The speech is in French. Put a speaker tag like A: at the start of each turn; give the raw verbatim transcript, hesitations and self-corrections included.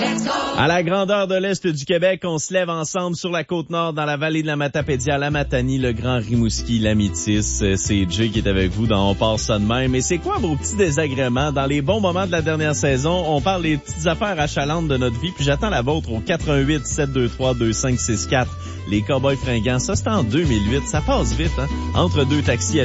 A: À la grandeur de l'Est du Québec, on se lève ensemble sur la Côte-Nord, dans la vallée de la Matapédia, la Matanie, le Grand Rimouski, la Métis. C'est Jay qui est avec vous dans On part ça de même. Et c'est quoi vos petits désagréments? Dans les bons moments de la dernière saison, on parle des petites affaires achalantes de notre vie, puis j'attends la vôtre au quatre un huit, sept deux trois, deux cinq six quatre. Les Cowboys fringants, ça c'était en deux mille huit. Ça passe vite, hein? Entre deux taxis